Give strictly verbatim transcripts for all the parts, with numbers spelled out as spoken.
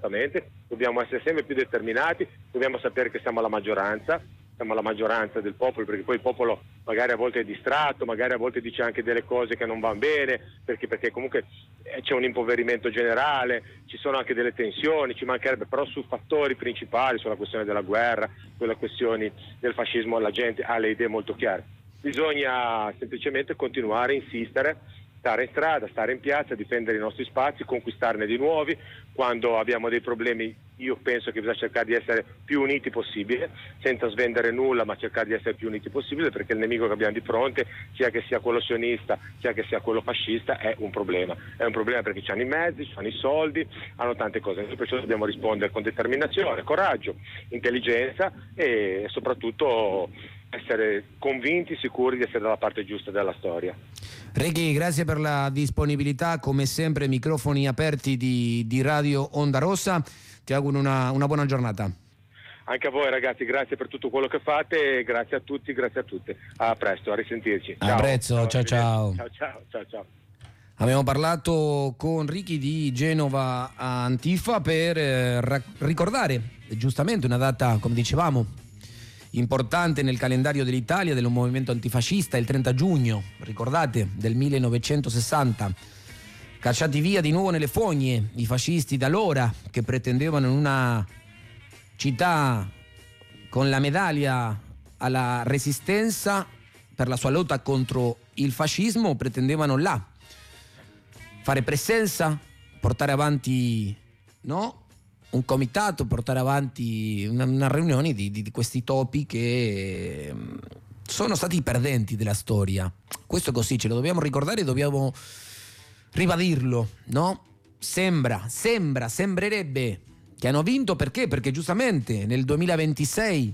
assolutamente, dobbiamo essere sempre più determinati, dobbiamo sapere che siamo la maggioranza, siamo la maggioranza del popolo, perché poi il popolo magari a volte è distratto, magari a volte dice anche delle cose che non vanno bene, perché, perché comunque c'è un impoverimento generale, ci sono anche delle tensioni, ci mancherebbe, però su fattori principali, sulla questione della guerra, sulle questioni del fascismo, la gente ha le idee molto chiare. Bisogna semplicemente continuare a insistere, stare in strada, stare in piazza, difendere i nostri spazi, conquistarne di nuovi. Quando abbiamo dei problemi, io penso che bisogna cercare di essere più uniti possibile, senza svendere nulla, ma cercare di essere più uniti possibile, perché il nemico che abbiamo di fronte, sia che sia quello sionista, sia che sia quello fascista, è un problema. È un problema perché hanno i mezzi, hanno i soldi, hanno tante cose. Noi perciò dobbiamo rispondere con determinazione, coraggio, intelligenza e soprattutto essere convinti, sicuri di essere dalla parte giusta della storia. Reghi, grazie per la disponibilità, come sempre microfoni aperti di, di Radio Onda Rossa, ti auguro una, una buona giornata. Anche a voi ragazzi, grazie per tutto quello che fate e grazie a tutti, grazie a tutte. A presto, a risentirci. A prezzo, ciao ciao. Ciao ciao, ciao ciao. Abbiamo parlato con Ricky di Genova Antifa per eh, ra- ricordare giustamente una data, come dicevamo, importante nel calendario dell'Italia, del movimento antifascista, il trenta giugno, ricordate, del millenovecentosessanta. Cacciati via di nuovo nelle fogne i fascisti da allora, che pretendevano in una città con la medaglia alla resistenza per la sua lotta contro il fascismo, pretendevano là fare presenza, portare avanti, no? un comitato, portare avanti una, una riunione di, di, di questi topi che sono stati i perdenti della storia. Questo è così, ce lo dobbiamo ricordare e dobbiamo ribadirlo, no? Sembra, sembra, sembrerebbe che hanno vinto, perché? Perché giustamente nel duemilaventisei,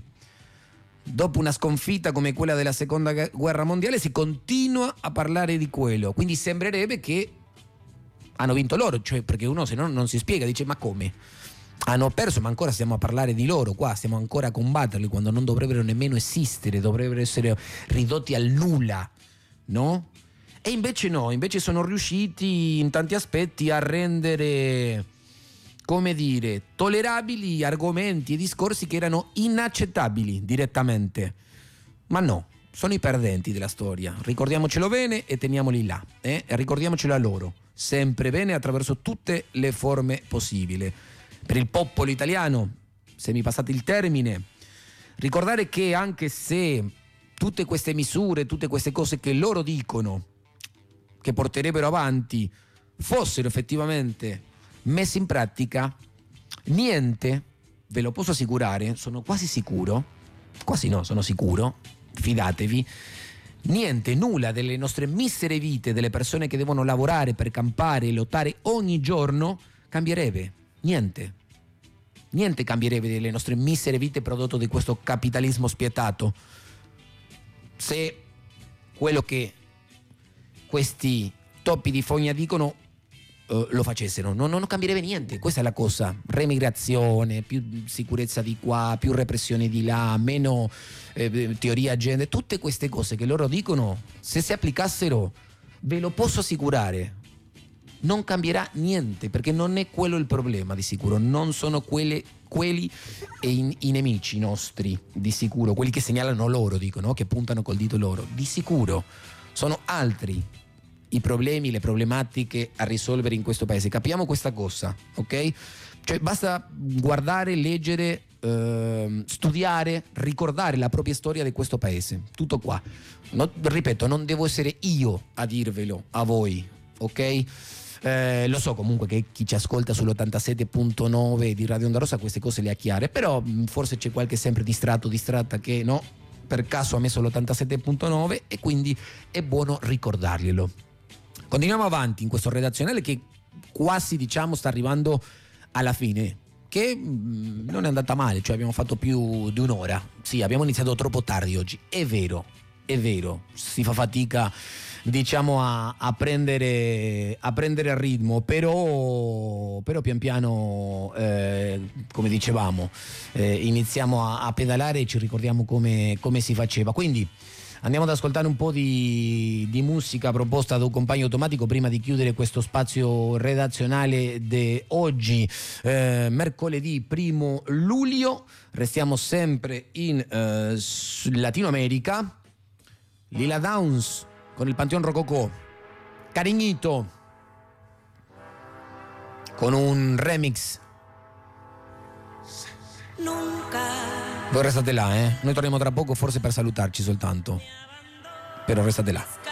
dopo una sconfitta come quella della seconda guerra mondiale, si continua a parlare di quello, quindi sembrerebbe che hanno vinto loro, cioè perché uno se no non si spiega, dice ma come? Hanno perso, ma ancora stiamo a parlare di loro qua, stiamo ancora a combatterli quando non dovrebbero nemmeno esistere, dovrebbero essere ridotti al nulla, no? E invece no, invece sono riusciti in tanti aspetti a rendere, come dire, tollerabili argomenti e discorsi che erano inaccettabili direttamente. Ma no, sono i perdenti della storia, ricordiamocelo bene e teniamoli là, eh? E ricordiamocelo a loro, sempre bene attraverso tutte le forme possibili. Per il popolo italiano, se mi passate il termine, ricordare che anche se tutte queste misure, tutte queste cose che loro dicono che porterebbero avanti fossero effettivamente messe in pratica, niente, ve lo posso assicurare, sono quasi sicuro, quasi no, sono sicuro, fidatevi, niente, nulla delle nostre misere vite, delle persone che devono lavorare per campare e lottare ogni giorno, cambierebbe. Niente, niente cambierebbe delle nostre misere vite prodotto di questo capitalismo spietato, se quello che questi topi di fogna dicono uh, lo facessero. Non, non cambierebbe niente, questa è la cosa. Remigrazione, più sicurezza di qua, più repressione di là, meno eh, teoria gender, tutte queste cose che loro dicono, se si applicassero, ve lo posso assicurare, non cambierà niente, perché non è quello il problema, di sicuro non sono quelle, quelli e i, i nemici nostri, di sicuro, quelli che segnalano loro, dicono, che puntano col dito loro, di sicuro sono altri i problemi, le problematiche a risolvere in questo paese. Capiamo questa cosa, ok? Cioè basta guardare, leggere, eh, studiare, ricordare la propria storia di questo paese, tutto qua. No, ripeto, non devo essere io a dirvelo a voi, ok? Eh, lo so comunque che chi ci ascolta sull'ottantasette virgola nove di Radio Onda Rossa queste cose le ha chiare, però forse c'è qualche sempre distratto, distratta che no, per caso ha messo l'ottantasette virgola nove e quindi è buono ricordarglielo. Continuiamo avanti in questo redazionale che quasi, diciamo, sta arrivando alla fine, che mh, non è andata male, cioè abbiamo fatto più di un'ora. Sì, abbiamo iniziato troppo tardi oggi, è vero, è vero, si fa fatica, diciamo, a, a prendere a prendere il ritmo, però, però pian piano, eh, come dicevamo, eh, iniziamo a, a pedalare e ci ricordiamo come, come si faceva. Quindi Andiamo ad ascoltare un po' di, di musica proposta da un compagno automatico prima di chiudere questo spazio redazionale di oggi, eh, mercoledì primo luglio. Restiamo sempre in eh, Latino America. Lila Downs con il Panteón Rococò, Cariñito con un remix. Voi restate là, eh? Noi torniamo tra poco, forse per salutarci soltanto. Però restate là.